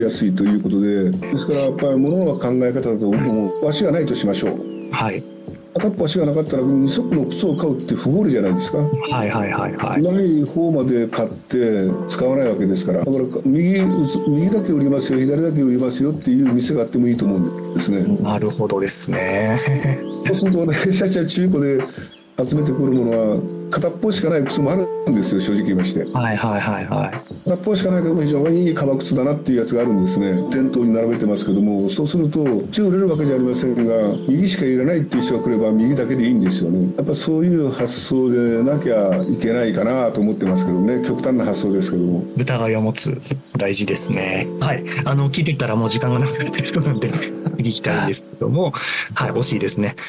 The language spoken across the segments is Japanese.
やすいということで、ですからやっぱり物の考え方だと僕も足がないとしましょう。 はい。 片っぽ足がなかったら二足の靴を買うって不合理じゃないですか。 はいはいはいはい。 ない方まで買って使わないわけですから、だから右だけ売りますよ、左だけ売りますよっていう店があってもいいと思うんですね。 なるほどですね。 そうすると私たちは中古で集めてくるものは片っぽしかない靴もあるんですよ、正直言いまして。 はいはいはいはい。 片っぽしかないけども非常にいい革靴だなっていうやつがあるんですね。店頭に並べてますけども、そうすると中売れるわけじゃありませんが、右しかいらないっていう人が来れば右だけでいいんですよね。やっぱそういう発想でなきゃいけないかなと思ってますけどね。極端な発想ですけども。 疑いを持つ大事ですね。はい。聞いてたらもう時間がなくなってるので聞きたいんですけども、はい、惜しいですね。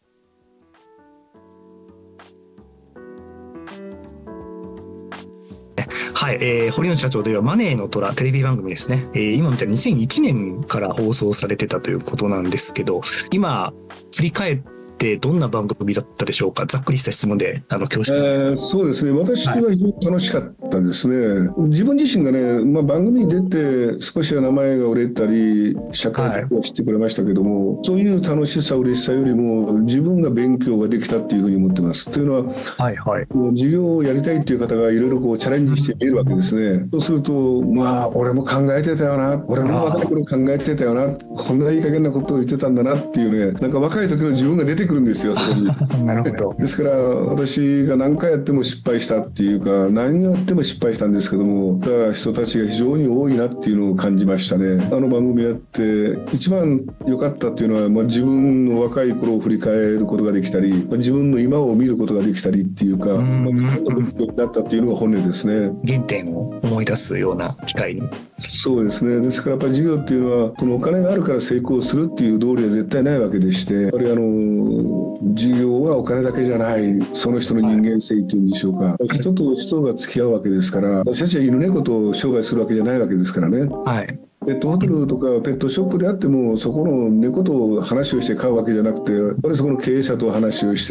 はい、堀野社長ではマネーの虎テレビ番組ですね。今みたいに2001年から放送されてたということなんですけど、今振り返ってどんな番組だったでしょうか。ざっくりした質問で恐縮。 そうですね。私は非常に楽しかったですね。自分自身がね、番組に出て少しは名前が売れたり、社会的には知ってくれましたけども、そういう楽しさ、嬉しさよりも自分が勉強ができたっていうふうに思ってます。というのは、 はいはい。 もう授業をやりたいっていう方がいろいろこうチャレンジしてみるわけですね。そうすると、俺も考えてたよな、俺も若い頃考えてたよな、こんないい加減なことを言ってたんだなっていうね、なんか若い時の自分が出てくるんですよ、そこに。 なるほど。 ですから私が何回やっても失敗したっていうか、何をやっても失敗したんですけども、人たちが非常に多いなっていうのを感じましたね。あの番組やって一番良かったっていうのは、自分の若い頃を振り返ることができたり、自分の今を見ることができたりっていうか、自分の勉強になったっていうのが本音ですね。 原点を思い出すような機会に。 そうですね。ですからやっぱり事業っていうのは、このお金があるから成功するっていう道理は絶対ないわけでして、やっぱり事業はお金だけじゃない、その人の人間性っていうんでしょうか。人と人が付き合うわけですから、私たちは犬猫と商売するわけじゃないわけですからね。 はい。 ペットホテルとかペットショップであっても、そこの猫と話をして飼うわけじゃなくて、やっぱりそこの経営者と話をして、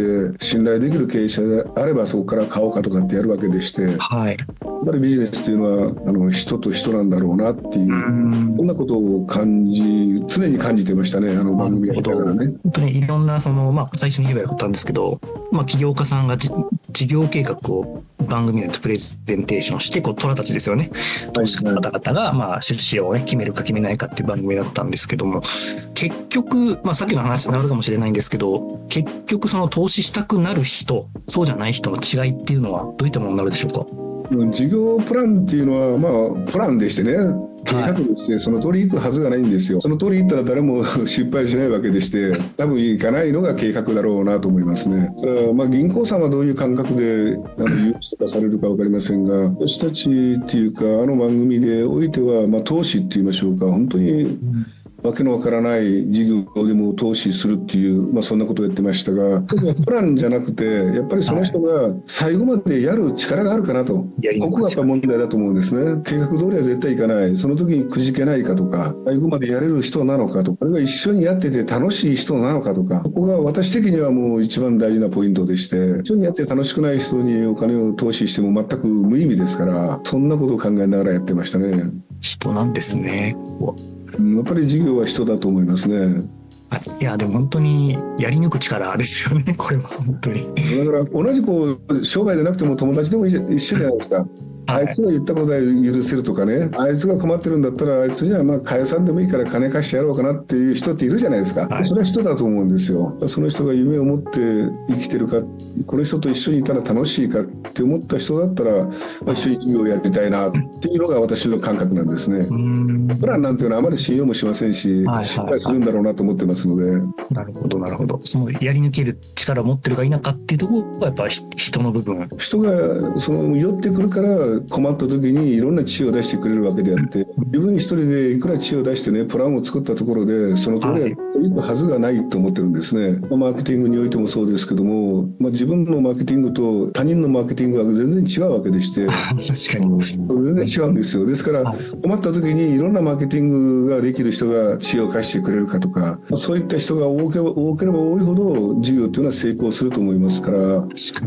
信頼できる経営者であればそこから買おうかとかってやるわけでして、やっはい。 ぱりビジネスっていうのは人と人なんだろうなっていう、そんなことを常に感じてましたね、あの番組やりながらね。 本当にいろんな最初に言えばよかったんですけど、起業家さんが事業計画を番組でプレゼンテーションして、虎たちですよね。投資家の方々が、出資をね、決めるか決めないかっていう番組だったんですけども、結局、さっきの話になるかもしれないんですけど、結局その投資したくなる人、そうじゃない人の違いっていうのはどういったものになるでしょうか。 事業プランっていうのは、プランでしてね、計画でして、その通り行くはずがないんですよ。その通り行ったら誰も失敗しないわけでして、多分行かないのが計画だろうなと思いますね。それは銀行さんはどういう感覚で融資とかされるか分かりませんが、私たちっていうか、あの番組でおいては、投資って言いましょうか、本当にわけのわからない事業でも投資するっていう、そんなことをやってましたが、プランじゃなくて、やっぱりその人が最後までやる力があるかなと。ここがやっぱ問題だと思うんですね。計画通りは絶対いかない。その時にくじけないかとか、最後までやれる人なのかとか、あるいは一緒にやってて楽しい人なのかとか、ここが私的にはもう一番大事なポイントでして、一緒にやって楽しくない人にお金を投資しても全く無意味ですから、そんなことを考えながらやってましたね。 人なんですね。 やっぱり事業は人だと思いますね。 いや、でも本当にやり抜く力ですよね、これは本当に。 だから同じ商売でなくても友達でも一緒じゃないですか。あいつが言ったことは許せるとかね、あいつが困ってるんだったらあいつには返さんでもいいから金貸してやろうかなっていう人っているじゃないですか。それは人だと思うんですよ。その人が夢を持って生きてるか、この人と一緒にいたら楽しいかって思った人だったら、一緒に授業をやりたいなっていうのが私の感覚なんですね。プランなんていうのはあまり信用もしませんし、失敗するんだろうなと思ってますので。 なるほどなるほど。そのやり抜ける力を持ってるか否かっていうところがやっぱ人の部分。 人が寄ってくるから困った時にいろんな知恵を出してくれるわけであって、自分一人でいくら知恵を出してね、プランを作ったところでその通りはいくはずがないと思ってるんですね。マーケティングにおいてもそうですけども、自分のマーケティングと他人のマーケティングは全然違うわけでして、 確かに全然違うんですよ。ですから困った時にいろんなマーケティングができる人が知恵を貸してくれるかとか、そういった人が多ければ多いほど事業っていうのは成功すると思いますから。 確かに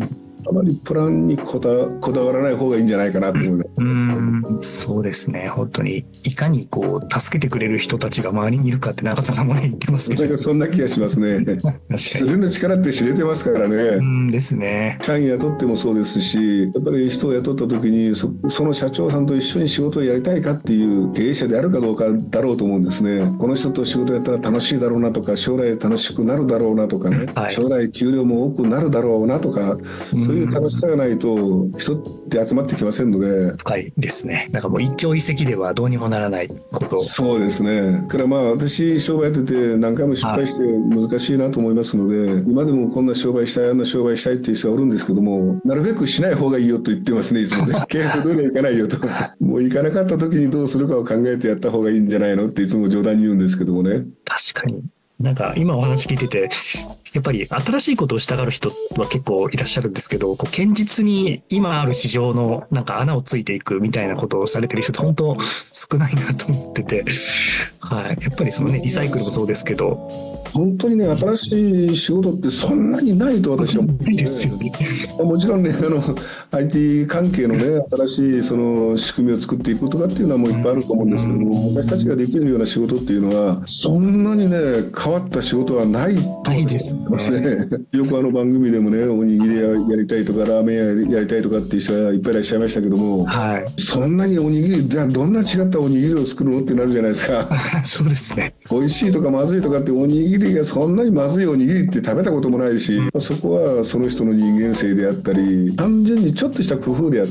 あまりプランにこだわらない方がいいんじゃないかなと思います。 そうですね。本当にいかにこう助けてくれる人たちが周りにいるかって中澤さんもね言ってますけど、 そんな気がしますね。一人の力って知れてますからね。 ですね。 社員雇ってもそうですし、やっぱり人を雇った時にその社長さんと一緒に仕事をやりたいかっていう経営者であるかどうかだろうと思うんですね。この人と仕事やったら楽しいだろうなとか、将来楽しくなるだろうなとかね、将来給料も多くなるだろうなとか、そういう楽しさがないと人って集まってきませんので。 深いですね。なんかもう一朝一夕ではどうにもならないこと。 そうですね。だから私商売やってて何回も失敗して難しいなと思いますので、今でもこんな商売したい、あんな商売したいっていう人はおるんですけども、なるべくしない方がいいよと言ってますね、いつもね。契約通りはいかないよと。もういかなかった時にどうするかを考えてやった方がいいんじゃないのっていつも冗談に言うんですけどもね。 確かに。なんか今お話聞いてて、やっぱり新しいことをしたがる人は結構いらっしゃるんですけど、こう堅実に今ある市場のなんか穴をついていくみたいなことをされてる人って本当少ないなと思ってて、はい。やっぱりそのね、リサイクルもそうですけど、 本当にね、新しい仕事ってそんなにないと私は思ってですよね。 もちろんね、IT 関係のね、新しいその仕組みを作っていくことかっていうのはもういっぱいあると思うんですけども、私たちができるような仕事っていうのは、そんなにね、変わった仕事はないと思いますね。よく番組でもね、おにぎりやりたいとか、ラーメンやりたいとかっていう人はいっぱいいらっしゃいましたけども、はい、そんなにおにぎり、じゃあどんな違ったおにぎりを作るのってなるじゃないですか。 そうですね。 美味しいとかまずいとかっておにぎりがそんなにまずいおにぎりって食べたこともないし、そこはその人の人間性であったり、単純にちょっとした工夫であって、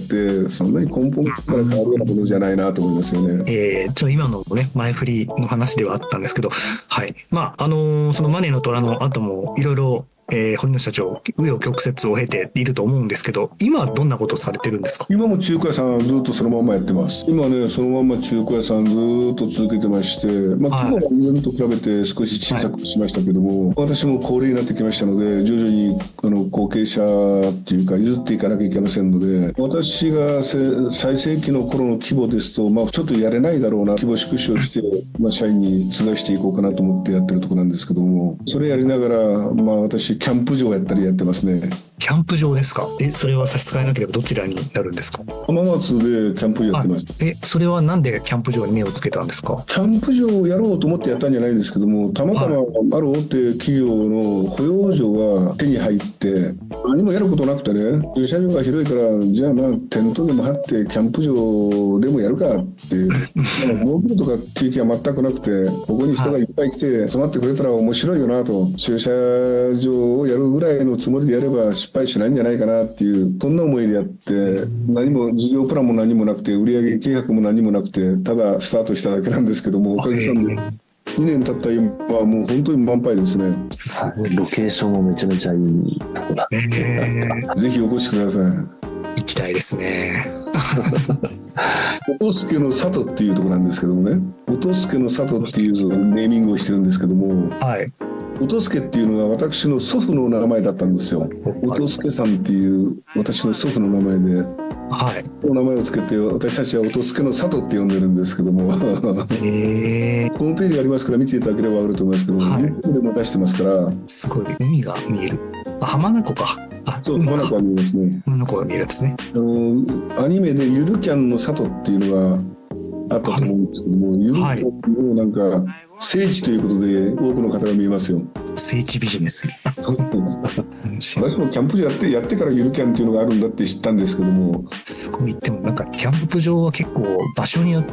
そんなに根本から変わるようなものじゃないなと思いますよね。 今のね、前振りの話ではあったんですけど、はい。そのマネーの虎の後もいろいろ堀野社長、紆余曲折を経ていると思うんですけど、今はどんなことをされてるんですか？ 今も中華屋さんずっとそのままやってます。今ね、そのまま中華屋さんずっと続けてまして、規模は以前と比べて少し小さくしましたけども、私も高齢になってきましたので、徐々に後継者っていうか譲っていかなきゃいけませんので、私が最盛期の頃の規模ですと、ちょっとやれないだろうな、規模縮小して、社員に継がしていこうかなと思ってやってるところなんですけども、それやりながら、私キャンプ場やったりやってますね。 キャンプ場ですか？それは差し支えなければどちらになるんですか？ 浜松でキャンプ場やってます。 それはなんでキャンプ場に目をつけたんですか？ キャンプ場をやろうと思ってやったんじゃないんですけども、たまたまある大手企業の保養所が手に入って、何もやることなくてね、駐車場が広いから、じゃあテントでも張ってキャンプ場でもやるかって、儲けるとか地域は全くなくて、ここに人がいっぱい来て集まってくれたら面白いよなと、駐車場をやるぐらいのつもりでやれば失敗しないんじゃないかなっていう、そんな思いでやって、何も事業プランも何もなくて、売上計画も何もなくて、ただスタートしただけなんですけども、おかげさまで2年経った今はもう本当に満杯ですね。 ロケーションもめちゃめちゃいいとこだ。 ぜひお越しください。 行きたいですね。 音助の里っていうところなんですけどもね、音助の里っていうネーミングをしてるんですけども、音助っていうのは私の祖父の名前だったんですよ。音助さんっていう私の祖父の名前で、お名前をつけて私たちは音助の里って呼んでるんですけども、ホームページがありますから見ていただければ分かると思いますけども、YouTube でも出してますから。 すごい海が見える。浜名湖か。 そう、浜名湖が見えますね。 浜名湖が見えるんですね。 アニメでゆるキャンの里っていうのがあったと思うんですけども、ゆるキャンのなんか聖地ということで多くの方が見えますよ。 聖地ビジネス。 私もキャンプ場やってからゆるキャンっていうのがあるんだって知ったんですけども。 すごい。でもなんかキャンプ場は結構場所によって、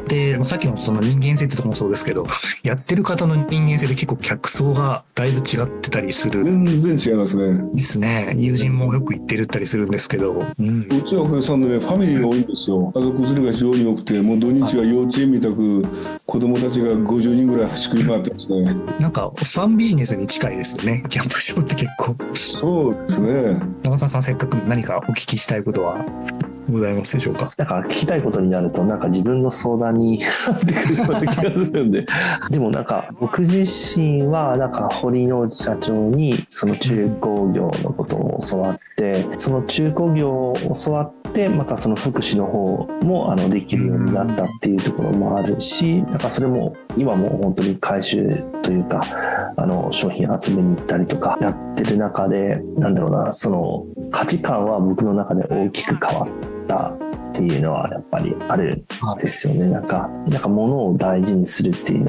さっきのその人間性ってとこもそうですけど、やってる方の人間性で結構客層がだいぶ違ってたりする。 全然違いますね。 ですね。友人もよく行ってるったりするんですけど。うちはおかげさんでね、ファミリーが多いんですよ。家族連れが非常に多くて、もう土日は幼稚園みたく子供たちが50人ぐらい端くり回ってますね。 なんかファンビジネスに近いですよね。キャンプ場って結構。 そうですね。 長澤さん、せっかく何かお聞きしたいことは。 ございますでしょうか。 なんか聞きたいことになるとなんか自分の相談になってくるような気がするんででもなんか僕自身はなんか堀之内社長にその中古業のことを教わって、その中古業を教わってまたその福祉の方もできるようになったっていうところもあるし、なんかそれも今も本当に回収というか商品集めに行ったりとかやってる中で、なんだろうな、その価値観は僕の中で大きく変わったっていうのはやっぱりあるんですよね。なんか物を大事にするっていう